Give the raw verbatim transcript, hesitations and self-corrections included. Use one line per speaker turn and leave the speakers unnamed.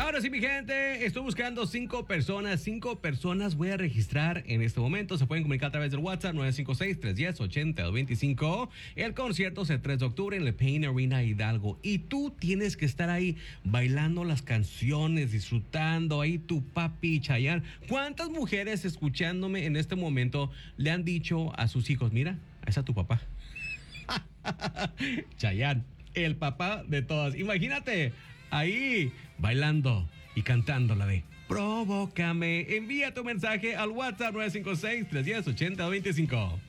Ahora sí, mi gente, estoy buscando cinco personas. Cinco personas voy a registrar en este momento. Se pueden comunicar a través del WhatsApp nueve cinco seis, tres uno cero, ocho cero dos cinco. El concierto es el tres de octubre en el Pain Arena Hidalgo. Y tú tienes que estar ahí bailando las canciones, disfrutando ahí tu papi Chayanne. ¿Cuántas mujeres escuchándome en este momento le han dicho a sus hijos, mira, es a tu papá? Chayanne, el papá de todas. Imagínate ahí bailando y cantando la de Provócame. Envía tu mensaje al WhatsApp nueve cinco seis, tres uno cero, ocho cero dos cinco.